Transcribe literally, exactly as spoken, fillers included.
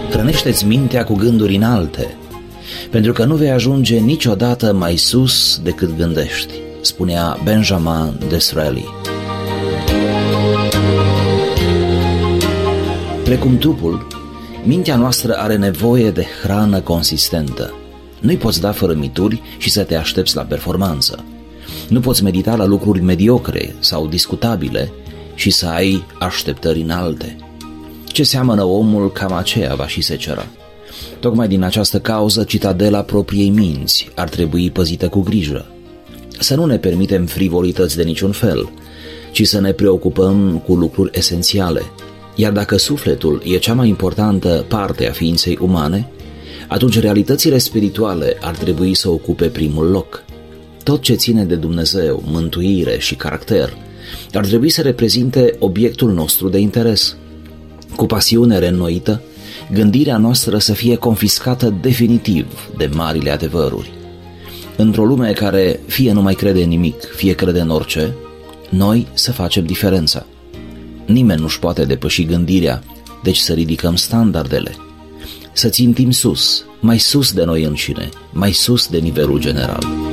Hrănește-ți mintea cu gânduri înalte, pentru că nu vei ajunge niciodată mai sus decât gândești, spunea Benjamin Disraeli. Precum trupul, mintea noastră are nevoie de hrană consistentă. Nu-i poți da fărâmituri și să te aștepți la performanță. Nu poți medita la lucruri mediocre sau discutabile și să ai așteptări înalte. Ce seamănă omul, cam aceea va și secera. Tocmai din această cauză, citadela propriei minți ar trebui păzită cu grijă. Să nu ne permitem frivolități de niciun fel, ci să ne preocupăm cu lucruri esențiale. Iar dacă sufletul e cea mai importantă parte a ființei umane, atunci realitățile spirituale ar trebui să ocupe primul loc. Tot ce ține de Dumnezeu, mântuire și caracter ar trebui să reprezinte obiectul nostru de interes. Cu pasiune reînnoită, gândirea noastră să fie confiscată definitiv de marile adevăruri. Într-o lume care fie nu mai crede în nimic, fie crede în orice, noi să facem diferența. Nimeni nu-și poate depăși gândirea, deci să ridicăm standardele. Să țintim sus, mai sus de noi înșine, mai sus de nivelul general.